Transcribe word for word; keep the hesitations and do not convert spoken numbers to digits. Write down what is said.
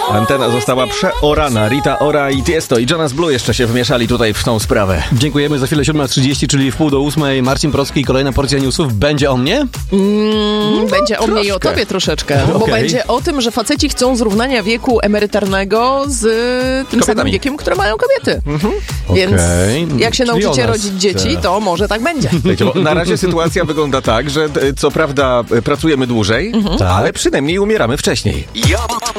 Antena została przeorana. Rita Ora i Tiesto i Jonas Blue jeszcze się wmieszali tutaj w tą sprawę. Dziękujemy. Za chwilę siódma trzydzieści, czyli w pół do ósmej. Marcin Procki i kolejna porcja newsów. Będzie o mnie? Mm, no, będzie o mnie i o tobie troszeczkę. Bo Okay. będzie o tym, że faceci chcą zrównania wieku emerytalnego z tym Kobietami. samym wiekiem, które mają kobiety. Mhm. Więc Okay. jak się Czyli nauczycie o nas. rodzić dzieci, to może tak będzie. Wiecie, bo na razie sytuacja wygląda tak, że e, co prawda e, pracujemy dłużej, Tak. ale przynajmniej umieramy wcześniej. Ja